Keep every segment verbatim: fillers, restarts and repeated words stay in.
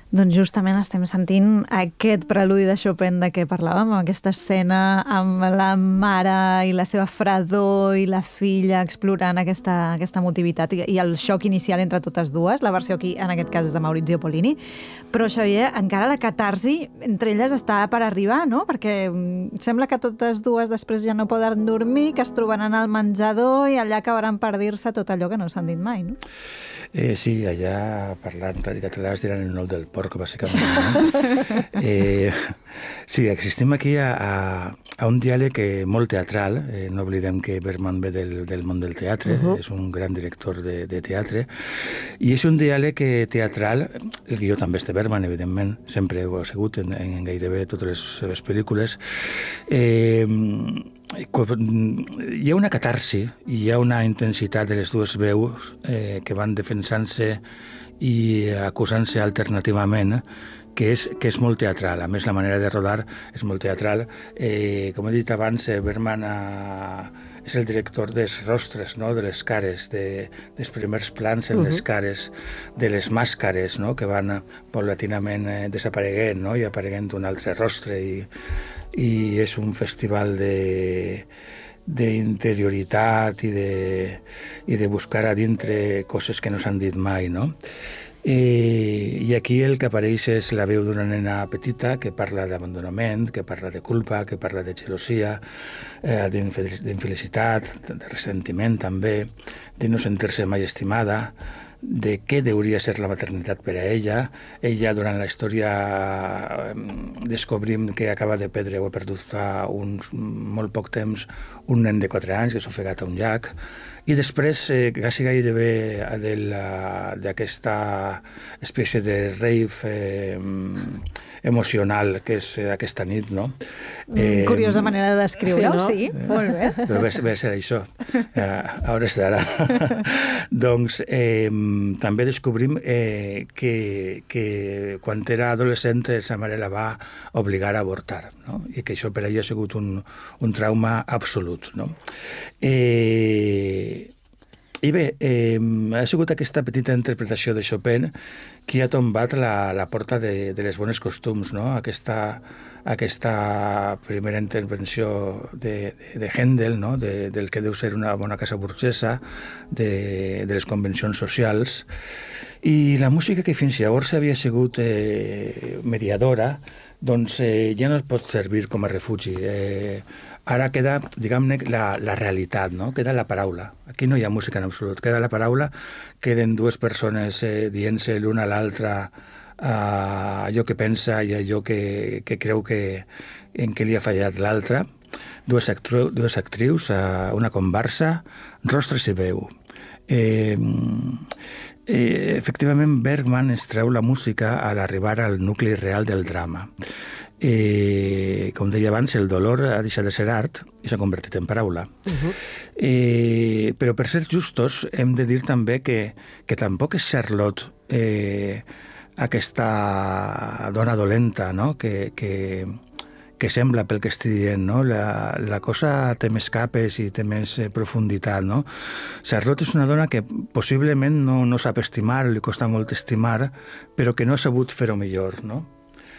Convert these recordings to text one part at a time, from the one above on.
Doncs justament estem sentint aquest preludi de Chopin de què parlàvem, amb aquesta escena amb la mare i la seva fredor i la filla explorant aquesta, aquesta emotivitat i, i el xoc inicial entre totes dues. La versió aquí, en aquest cas, és de Maurizio Pollini. Però, Xavier, encara la catarsi entre elles està per arribar, no? Perquè sembla que totes dues després ja no poden dormir, que es trobaran al menjador i allà acabaran per dir-se tot allò que no s'han dit mai, no? Eh, sí, allà parlant clar i català es diran el nol del porc, bàsicament. No? eh, sí, existim aquí a, a, a un diàleg molt teatral. Eh, no oblidem que Bergman ve del, del món del teatre, uh-huh. És un gran director de, de teatre, i és un diàleg teatral. El guió també és de Bergman, evidentment, sempre ho ha sigut en, en gairebé totes les seves pel·lícules. Eh, hi ha una catarsi i hi ha una intensitat de les dues veus eh, que van defensant-se i acusant-se alternativament, que és, que és molt teatral. A més, la manera de rodar és molt teatral. Eh, com he dit abans, eh, Bergman eh, és el director dels rostres, no? De les cares, de, dels primers plans en uh-huh. les cares, de les màscares, no? Que van paulatinament eh, desapareguent, no? I apareguent un altre rostre, i i és un festival de d'interioritat i de, i de buscar a dintre coses que no s'han dit mai, no? I, I aquí el que apareix és la veu d'una nena petita que parla d'abandonament, que parla de culpa, que parla de gelosia, eh, d'infelicitat, de ressentiment també, de no sentir-se mai estimada, de què hauria ser la maternitat per a ella. Ella, durant la història, descobrim que acaba de perdre o ha perdut fa uns, molt poc temps un nen de quatre anys que s'ha ofegat a un llac. I després, eh, quasi gairebé d'aquesta espècie de rave eh, emocional que és aquesta nit, no? Eh, Curiosa manera de descriure-ho, sí, no? Sí, molt bé. Però ve, ve a ser això, eh, a hores d'ara. Doncs eh, també descobrim eh, que, que quan era adolescent sa mare la va obligar a avortar, no? I que això per a ella ha sigut un, un trauma absolut, no? Eh, I bé, eh, ha sigut aquesta petita interpretació de Chopin qui ha tombat la, la porta de, de les bones costums, no? Aquesta, aquesta primera intervenció de, de, de Händel, no? De, del que deu ser una bona casa burgesa, de, de les convencions socials, i la música que fins llavors havia sigut eh, mediadora, doncs eh, ja no es pot servir com a refugi. Eh, Ara queda, diguem-ne, la, la realitat, no? Queda la paraula. Aquí no hi ha música en absolut. Queda la paraula, queden dues persones eh, dient-se l'una a l'altra eh, allò que pensa i allò que, que creu que, en què li ha fallat l'altra. Dues, actru, dues actrius, eh, una conversa, rostres i veu. Eh, eh, efectivament, Bergman es treu la música a l'arribar al nucli real del drama. Eh, com deia abans, el dolor ha deixat de ser art i s'ha convertit en paraula. Uh-huh. Eh, però per ser justos hem de dir també que, que tampoc és Charlotte eh, aquesta dona dolenta, no? que, que, que sembla pel que estic dient, no? La, la cosa té més capes i té més eh, profunditat, no? Charlotte és una dona que possiblement no, no sap estimar, li costa molt estimar, però que no ha sabut fer-ho millor, no?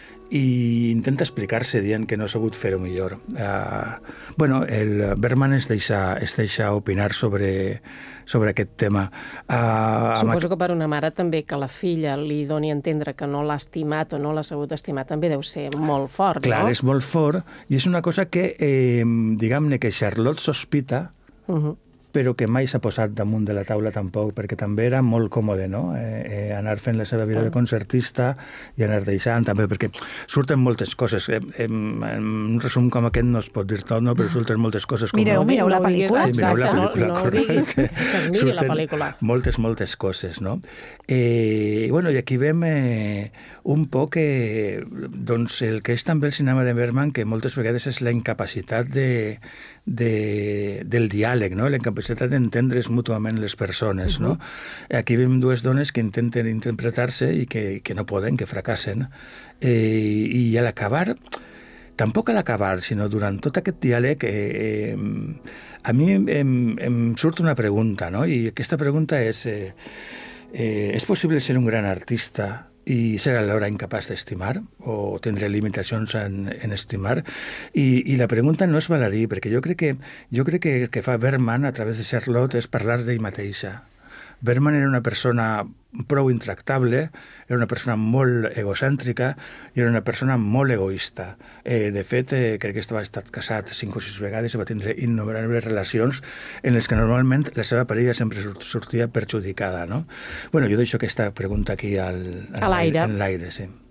I intenta explicar-se dient que no ha sabut fer-ho millor. Uh, bueno, el Bergman es deixa, es deixa opinar sobre, sobre aquest tema. Uh, Suposo amb... que per una mare també que la filla li doni a entendre que no l'ha estimat o no l'ha sabut estimar també deu ser molt fort, Clar, no? Clar, és molt fort, i és una cosa que, eh, diguem-ne, que Charlotte sospita, uh-huh. però que mai s'ha posat damunt de la taula tampoc, perquè també era molt còmode, no? Eh, eh, anar fent la seva vida de concertista i anar deixant també, perquè surten moltes coses. Eh, eh, en un resum com aquest no es pot dir tot, no? Però surten moltes coses. Com mireu, no? mireu la pel·lícula. Sí, mireu la pel·lícula. No, no diguis que es miri la pel·lícula. Moltes, moltes coses, no? Eh, I bueno, i aquí veiem eh, un poc eh, doncs el que és també el cinema de Bergman, que moltes vegades és la incapacitat de, de, del diàleg, no? La incapacitat d'entendre's mútuament les persones, uh-huh. no? Aquí veiem dues dones que intenten interpretar-se i que, que no poden, que fracassen. Eh, I a l'acabar, tampoc a l'acabar, sinó durant tot aquest diàleg, eh, eh, a mi em, em surt una pregunta, no? I aquesta pregunta és, eh, eh, és possible ser un gran artista i ser alhora incapaç d'estimar o tindre limitacions en, en estimar. I, I la pregunta no és baladí, perquè jo crec que, jo crec que el que fa Bergman a través de Charlotte és parlar d'ell mateixa. Bergman era una persona prou intractable, era una persona molt egocèntrica i era una persona molt egoista. Eh, de fet, eh, crec que estava estat casat cinc o sis vegades i va tindre innumerables relacions en les que normalment la seva parella sempre sortia perjudicada, no? Bueno, jo deixo aquesta pregunta aquí al, a l'aire. En l'aire, sí.